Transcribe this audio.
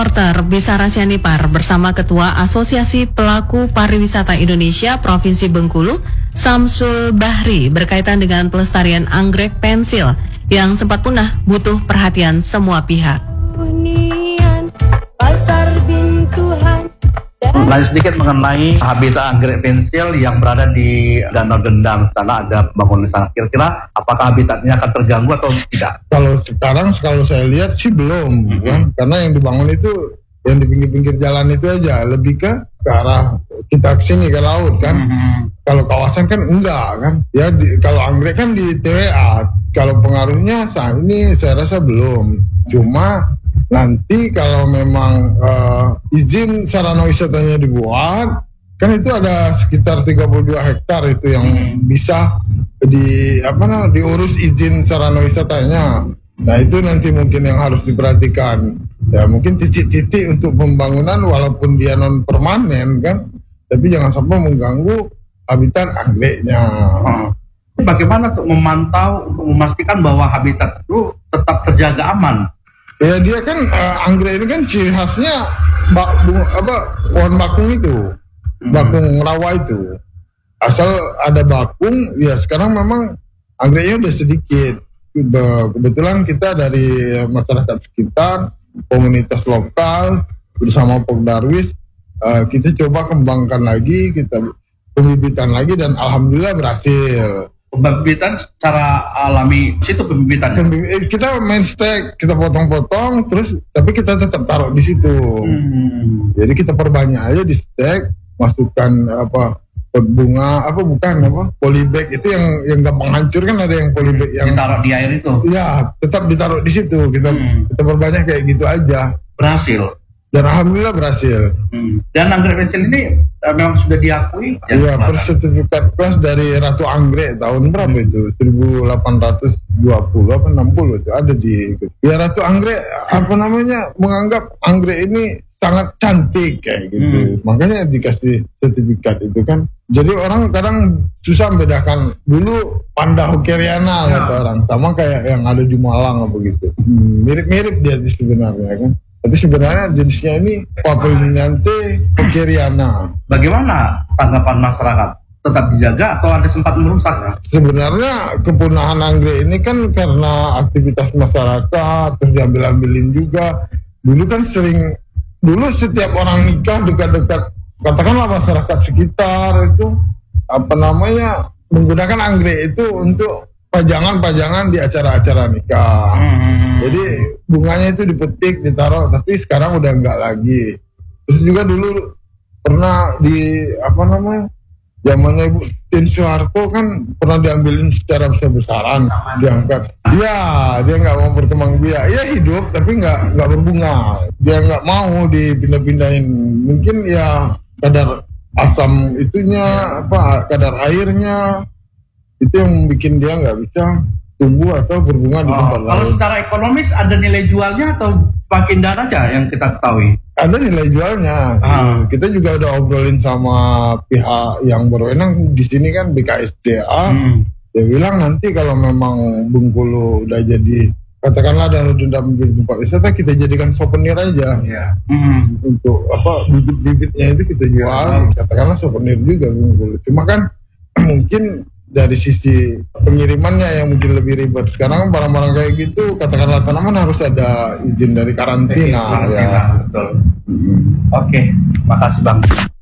Reporter Bisara Sianipar bersama Ketua Asosiasi Pelaku Pariwisata Indonesia Provinsi Bengkulu, Samsul Bahri, berkaitan dengan pelestarian anggrek pensil yang sempat punah butuh perhatian semua pihak. Lain sedikit mengenai habitat anggrek pensil yang berada di Danau Dendang. Sana ada bangunan di sana. Kira-kira apakah habitatnya akan terganggu atau tidak? Kalau sekarang, kalau saya lihat sih belum, kan? Karena yang dibangun itu yang di pinggir-pinggir jalan itu aja, lebih ke arah kita kesini ke laut kan. Kalau kawasan kan enggak kan. Ya kalau anggrek kan di TWA. Kalau pengaruhnya saat ini saya rasa belum. Cuma nanti kalau memang izin sarana wisatanya dibuat, kan itu ada sekitar 32 hektar itu yang bisa diurus izin sarana wisatanya. Nah itu nanti mungkin yang harus diperhatikan. Ya mungkin titik-titik untuk pembangunan walaupun dia non permanen kan, tapi jangan sampai mengganggu habitat anggreknya. Bagaimana untuk memantau, untuk memastikan bahwa habitat itu tetap terjaga aman? Ya dia kan anggrek ini kan ciri khasnya pohon bakung itu, bakung rawa itu. Asal ada bakung, ya sekarang memang anggreknya udah sedikit. Kebetulan kita dari masyarakat sekitar, komunitas lokal bersama Pogdarwis, kita coba kembangkan lagi, kita pembibitan lagi dan alhamdulillah berhasil. Pembibitan secara alami, situ pembibitan. Kita main stek, kita potong-potong, terus tapi kita tetap taruh di situ. Jadi kita perbanyak aja di stek, masukkan bunga polybag itu yang gampang hancur kan, ada yang polybag yang ditaruh di air itu. Iya, tetap ditaruh di situ. Kita perbanyak kayak gitu aja. Berhasil. Dan alhamdulillah berhasil. Dan anggrek pensil ini memang sudah diakui. Iya, bersertifikat plus dari Ratu Anggrek tahun berapa itu? 1820 apa 60 itu ada di. Ya Ratu Anggrek menganggap anggrek ini sangat cantik kayak gitu. Makanya dikasih sertifikat itu kan. Jadi orang kadang susah membedakan. Dulu Panda Hockeriana kata orang, sama kayak yang ada di Malang apa gitu. Mirip-mirip dia sebenarnya kan. Tapi sebenarnya jenisnya ini Papiliniante Hockeriana. Bagaimana tanggapan masyarakat? Tetap dijaga atau ada sempat merusak? Sebenarnya kepunahan anggrek ini kan karena aktivitas masyarakat, terus diambil-ambilin juga. Dulu kan setiap orang nikah dekat-dekat, katakanlah masyarakat sekitar itu menggunakan anggrek itu untuk pajangan-pajangan di acara-acara nikah. Jadi bunganya itu dipetik, ditaruh, tapi sekarang udah enggak lagi. Terus juga dulu pernah di zamannya Ibu Tin Soeharto kan pernah diambilin secara besar-besaran, diangkat. Iya, dia nggak mau berkembang biak. Iya hidup, tapi nggak berbunga. Dia nggak mau dipindah-pindahin. Mungkin ya kadar asam itunya, kadar airnya itu yang bikin dia nggak bisa tumbuh atau berbunga di tempat lain. Kalau secara ekonomis ada nilai jualnya atau makin dan aja yang kita ketahui? Ada nilai jualnya. Kita juga udah obrolin sama pihak yang berwenang di sini kan, BKSDA. Dia bilang nanti kalau memang Bengkulu udah jadi, katakanlah Danau Dendang menjadi tempat wisata, kita jadikan souvenir aja. Untuk bibit-bibitnya itu kita jual, katakanlah souvenir juga Bengkulu. Cuma kan mungkin dari sisi pengirimannya yang mungkin lebih ribet. Sekarang barang-barang kayak gitu, katakanlah tanaman harus ada izin dari karantina. Betul. Oke, makasih Bang.